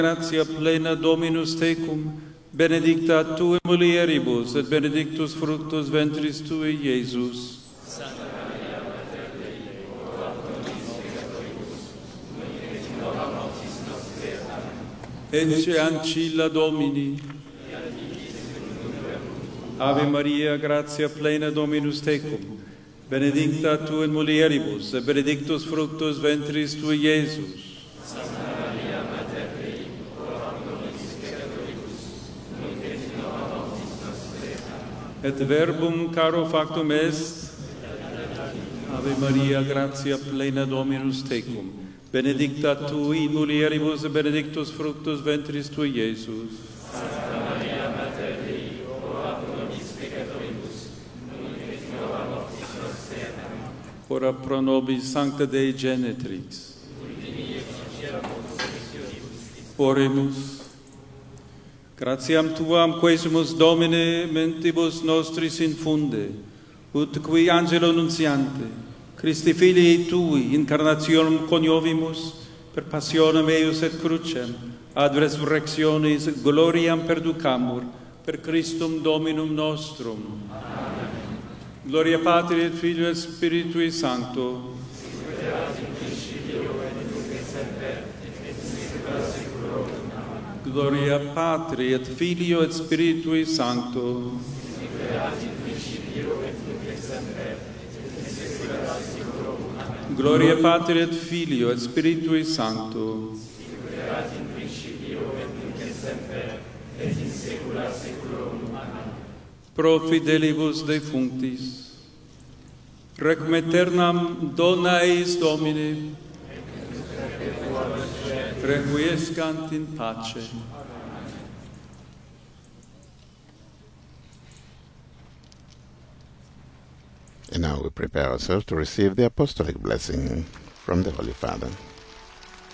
Gratia plena Dominus tecum, benedicta tu in mulieribus, et benedictus fructus ventris tui, Iesus. Santa Maria, Mater Dei, ora pro nobis peccatoribus, nunc et in hora mortis nostre. Amen. Ecce ancilla Domini. Ave Maria, gratia plena Dominus tecum, benedicta tu in mulieribus, et benedictus fructus ventris tui, Iesus. Santa Maria, Mater Dei, ora pro nobis peccatoribus, nunc et in hora mortis nostre. Amen. Et verbum caro factum est. Ave Maria, gratia plena Dominus tecum, benedicta tu in mulieribus, et benedictus fructus ventris tui, Iesus. Santa Maria, Mater Dei, ora pro nobis peccatoribus, nunc et in hora mortis nostre. Amen. Ora pro nobis Sancta Dei Genetrix. Oremus. Gratiam tuam quesumus Domine mentibus nostris infunde, ut qui angelo nuntiante, Christi filii tui incarnationem coniovimus, per passionem eius et crucem, ad resurrectionis gloriam perducamur, per Christum Dominum nostrum. Amen. Gloria Patri et Filio et Spiritui Sancto. Sicut erat in principio et nunc et semper et in saecula saeculorum. Amen. Gloria Patri et Filio et Spiritui Sancto. Sicut erat in principio et nunc et semper et in saecula saeculorum. Amen. Gloria Patri et Filio et Spiritui Sancto. Sicut erat in principio et nunc et semper et in saecula saeculorum. Amen. Pro fidelibus defunctis, requiem aeternam dona eis Domine, requiescant in pace. And now we prepare ourselves to receive the apostolic blessing from the Holy Father.